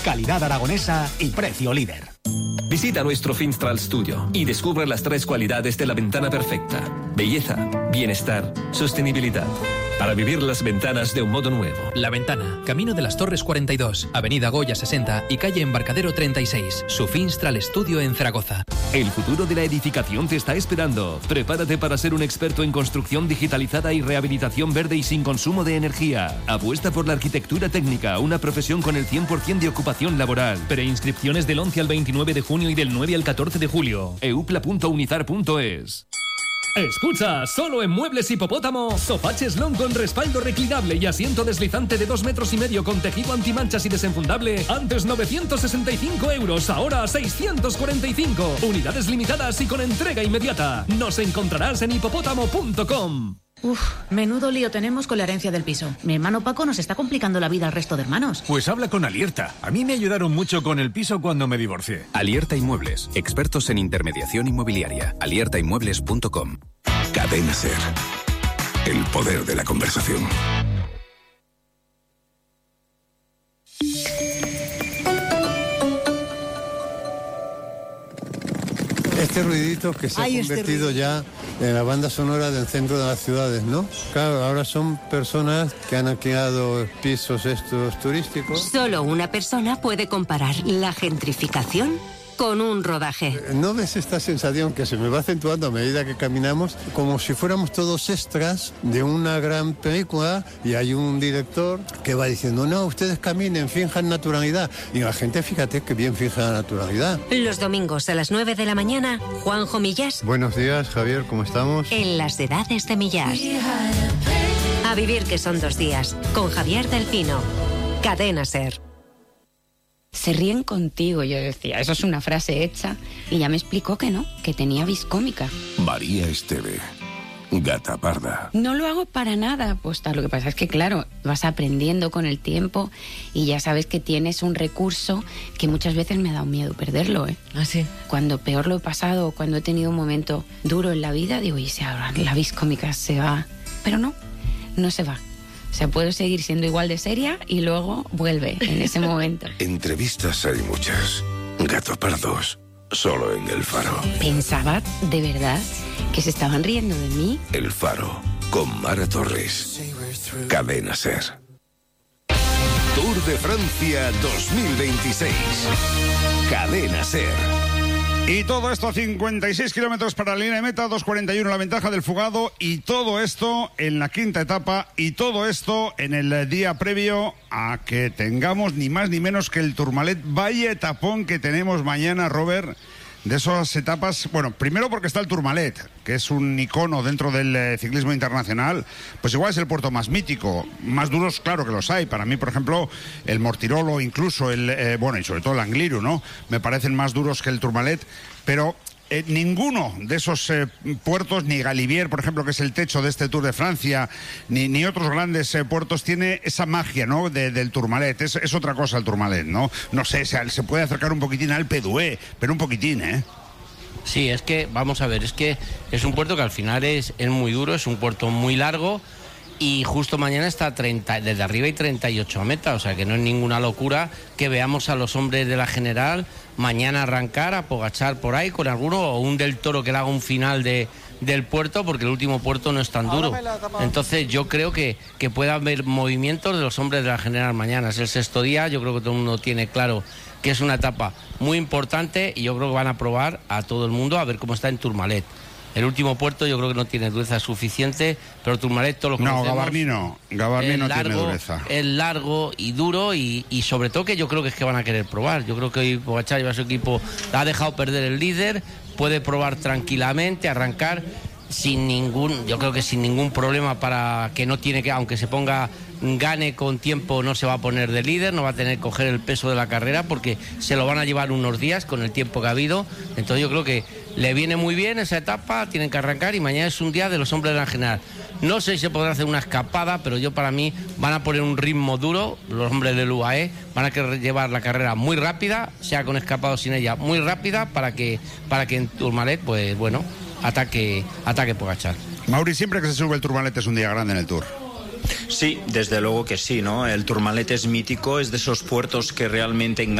Calidad aragonesa y precio líder. Visita nuestro Finstral Studio y descubre las 3 cualidades de la ventana perfecta: belleza, bienestar, sostenibilidad. Para vivir las ventanas de un modo nuevo. La Ventana, Camino de las Torres 42, Avenida Goya 60 y calle Embarcadero 36. Su Finstral Studio en Zaragoza. El futuro de la edificación te está esperando. Prepárate para ser un experto en construcción digitalizada y rehabilitación verde y sin consumo de energía. Apuesta por la arquitectura técnica, una profesión con el 100% de ocupación laboral. Preinscripciones del 11 al 29 de junio y del 9 al 14 de julio. eupla.unizar.es. Escucha, solo en Muebles Hipopótamo, sofá cheslón con respaldo reclinable y asiento deslizante de 2,5 metros con tejido antimanchas y desenfundable. Antes 965 euros, ahora 645. Unidades limitadas y con entrega inmediata. Nos encontrarás en hipopótamo.com. Uf, menudo lío tenemos con la herencia del piso. Mi hermano Paco nos está complicando la vida al resto de hermanos. Pues habla con Alierta. A mí me ayudaron mucho con el piso cuando me divorcié. Alierta Inmuebles, expertos en intermediación inmobiliaria. aliertainmuebles.com. Cadena SER. El poder de la conversación. Este ruidito que se ha convertido ya en la banda sonora del centro de las ciudades, ¿no? Claro, ahora son personas que han alquilado pisos estos turísticos. Solo una persona puede comparar la gentrificación con un rodaje. ¿No ves esta sensación que se me va acentuando a medida que caminamos? Como si fuéramos todos extras de una gran película y hay un director que va diciendo, no, ustedes caminen, finjan naturalidad. Y la gente, fíjate que bien fija la naturalidad. Los domingos a las 9 de la mañana, Juanjo Millás. Buenos días, Javier, ¿cómo estamos? En las edades de Millás. A vivir que son 2 días, con Javier del Pino. Cadena SER. Se ríen contigo, yo decía, eso es una frase hecha, y ya me explicó que no, que tenía vis cómica. María Esteve, gata parda. No lo hago para nada, pues lo que pasa es que claro, vas aprendiendo con el tiempo y ya sabes que tienes un recurso que muchas veces me ha dado miedo perderlo, ¿eh? ¿Ah, sí? Cuando peor lo he pasado, cuando he tenido un momento duro en la vida, digo, y si ahora la vis cómica se va, pero no se va. O sea, puedo seguir siendo igual de seria y luego vuelve en ese momento. Entrevistas hay muchas. Gato pardos, solo en El Faro. Pensaba, de verdad, que se estaban riendo de mí. El Faro, con Mara Torres. Cadena SER. Tour de Francia 2026. Cadena SER. Y todo esto a 56 kilómetros para la línea de meta, 2:41 la ventaja del fugado, y todo esto en la quinta etapa, y todo esto en el día previo a que tengamos ni más ni menos que el Tourmalet. Vaya etapón que tenemos mañana, Robert, de esas etapas. Bueno, primero porque está el Tourmalet, que es un icono dentro del ciclismo internacional, pues igual es el puerto más mítico. Más duros, claro que los hay. Para mí, por ejemplo, el Mortirolo, incluso bueno, y sobre todo el Angliru, ¿no? Me parecen más duros que el Tourmalet, pero ninguno de esos puertos, ni Galibier, por ejemplo, que es el techo de este Tour de Francia, ni otros grandes puertos, tiene esa magia, ¿no? Del Tourmalet. Es otra cosa el Tourmalet, ¿no? No sé, se puede acercar un poquitín al Péduez, pero un poquitín, ¿eh? Sí, es que, vamos a ver, es que es un puerto que al final es muy duro, es un puerto muy largo, y justo mañana está desde arriba y 38 metas, o sea que no es ninguna locura que veamos a los hombres de la general mañana arrancar a Pogačar por ahí con alguno, o un Del Toro que le haga un final del puerto, porque el último puerto no es tan duro. Entonces yo creo que puede haber movimientos de los hombres de la general mañana. Es el 6º día, yo creo que todo el mundo tiene claro que es una etapa muy importante, y yo creo que van a probar a todo el mundo a ver cómo está en Tourmalet. El último puerto yo creo que no tiene dureza suficiente, pero Tourmalet todos lo conocemos. No, Gavarni no tiene dureza. Es largo y duro, y sobre todo que yo creo que es que van a querer probar. Yo creo que hoy Pogačar lleva a su equipo, ha dejado perder el líder, puede probar tranquilamente, arrancar sin ningún problema, para que no tiene que, aunque se ponga, gane con tiempo, no se va a poner de líder, no va a tener que coger el peso de la carrera, porque se lo van a llevar unos días con el tiempo que ha habido. Entonces yo creo que le viene muy bien esa etapa, tienen que arrancar, y mañana es un día de los hombres de la general. No sé si se podrá hacer una escapada, pero para mí van a poner un ritmo duro, los hombres del UAE, van a querer llevar la carrera muy rápida, sea con escapado o sin ella, muy rápida, para que en Tourmalet, pues bueno, ataque Pogačar. Mauri, siempre que se sube el Tourmalet es un día grande en el Tour. Sí, desde luego que sí, ¿no? El Tourmalet es mítico, es de esos puertos que realmente